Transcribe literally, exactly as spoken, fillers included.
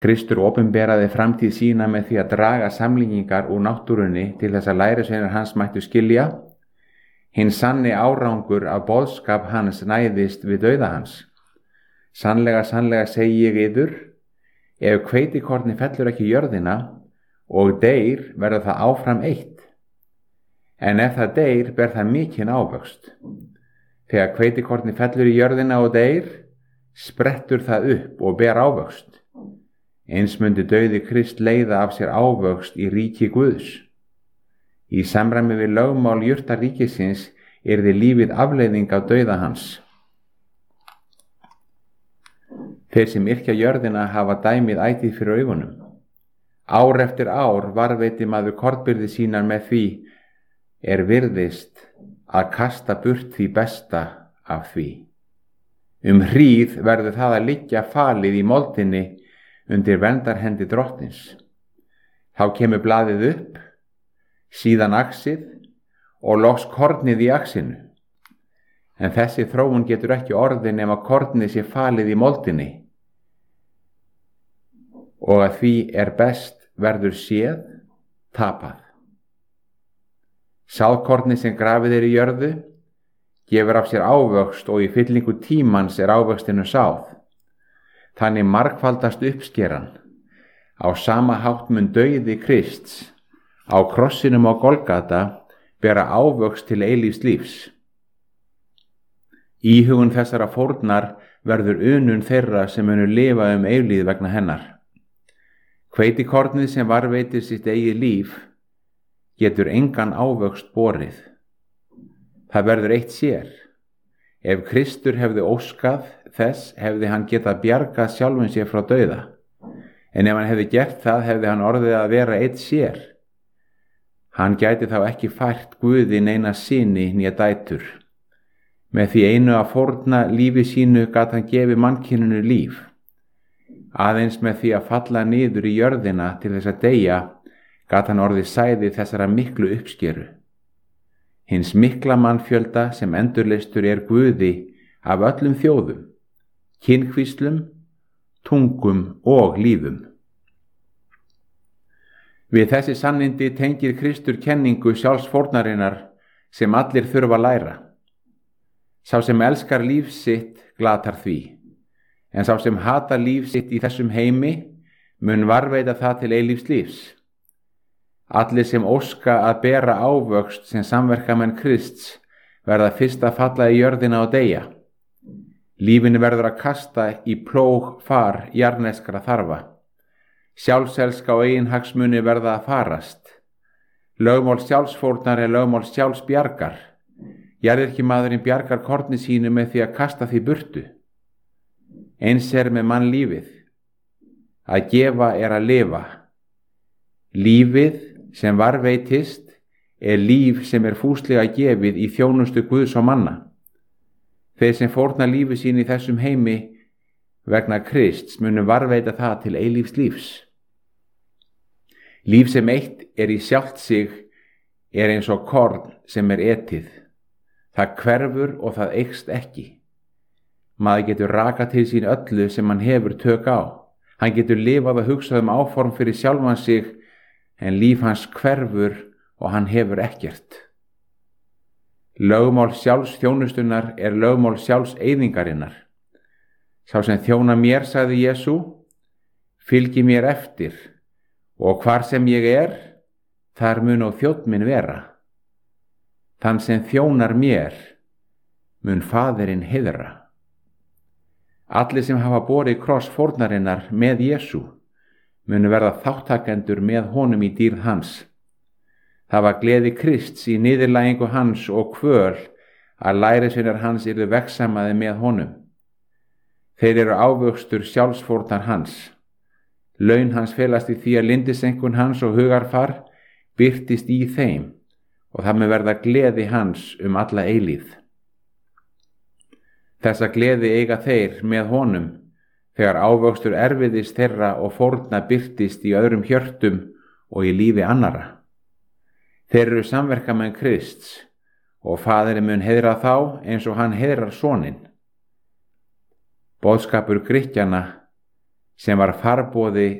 Kristur opinberaði framtíð sína með því að draga samlíkingar úr náttúrunni til þess að lærisveinar hans mættu skilja. Hinn sanni árangur af boðskap hans næðist við dauða hans. Sannlega, sannlega segi ég yður, ef hveitikorni fellur ekki í jörðina og deyr, verður það áfram eitt. En ef það deyr, ber það mikinn ávöxt. Þegar hveitikorni fellur í jörðina og deyr, sprettur það upp og ber ávöxt. Eins mundi dauði Krist leiða af sér ávöxt í ríki Guðs. Í samræmi við lögmál jurtaríkisins yrði lífið afleiðing af dauða hans. Þeir sem yrkja jörðina hafa dæmið ætíð fyrir augunum. Ár eftir ár varveiti maður kornbirgðir sínar með því er virðist að kasta burt því besta af því. Um hríð verður það að liggja falið í moldinni undir verndarhendi drottins. Þá kemur blaðið upp, síðan axið og loks kornið í axinu. En þessi þróun getur ekki orðið nema kornið sé falið í moldinni. Og að því er best verður séð tapað. Sáðkornið sem grafið er í jörðu gefur af sér ávöxt og í fyllingu tímans er ávöxtinu sáð. Þannig margfaldast uppskeran. Á sama hátt mun dauði Krists á krossinum á Golgata bera ávöxt til eilífs lífs. Íhugun þessara fórnar verður unun þeirra sem munu lifa um eilíð vegna hennar. Hveitikornið sem varveitir sitt eigið líf getur engan ávöxt borið. Það verður eitt sér. Ef Kristur hefði óskað þess hefði hann getað bjargað sjálfum sér frá dauða. En ef hann hefði gert það hefði hann orðið að vera eitt sér. Hann gæti þá ekki fært Guði neina syni né dætur. Með því einu að fórna lífi sínu gat hann gefið mannkyninu líf. Aðeins með því að falla niður í jörðina til þess að deyja gat hann orðið sæði þessara miklu uppskeru. Hins mikla mannfjölda sem endurleystur er Guði af öllum þjóðum, kynhvíslum, tungum og lífum. Við þessi sannindi tengir Kristur kenningu sjálfsfórnarinnar sem allir þurfa að læra. Sá sem elskar líf sitt glatar því, en sá sem hatar líf sitt í þessum heimi mun varveita það til eilífs lífs. Allir sem óska að bera ávöxt sem samverkamenn Krists verða fyrst að falla í jörðina og deyja. Lífinu verður að kasta í plóg far jarneskra þarfa. Sjálfselska og eigin hagsmuni verða að farast. Lögmál sjálfsfórnar er lögmál sjálfsbjargar. Jarðirkjumaðurinn bjargar korni sínu með því að kasta því burtu. Eins er með mannlífið. Að gefa er að lifa. Lífið sem varveitist er líf sem er fúslega gefið í þjónustu Guðs og manna. Þeir sem fórna lífi sín í þessum heimi vegna Krists munu varveita það til eilífs lífs. Líf sem eitt er í sjálft sig er eins og korn sem er etið. Það hverfur og það eykst ekki. Maður getur rakað til sín öllu sem hann hefur tök á. Hann getur lifað og hugsað um áform fyrir sjálfan sig, en líf hans hverfur og hann hefur ekkert. Lögmál sjálfs þjónustunar er lögmál sjálfs eyðingarinnar. Sá sem þjóna mér, sagði Jesú, fylgi mér eftir, og hvar sem ég er, þar mun og þjónn minn vera. Þann sem þjónar mér, mun Faðirinn heiðra. Allir sem hafa borið kross fórnarinnar með Jesú munu verða þáttakendur með honum í dýrð hans. Það var gleði Krists í niðurlægingu hans og kvöl að lærisveinar hans yrðu vegsamaði með honum. Þeir eru ávöxtur sjálfsfórnar hans. Laun hans felast í því að lindisenkun hans og hugarfar birtist í þeim og það mun verða gleði hans um alla eilífð. Þessa gleði eiga þeir með honum þegar ávöxtur erfiðist þeirra og fórna birtist í öðrum hjörtum og í lífi annara. Þeir eru samverkamenn Krists og Faðirinn mun heiðra þá eins og hann heiðrar soninn. Boðskapur Grikkjanna sem var farboði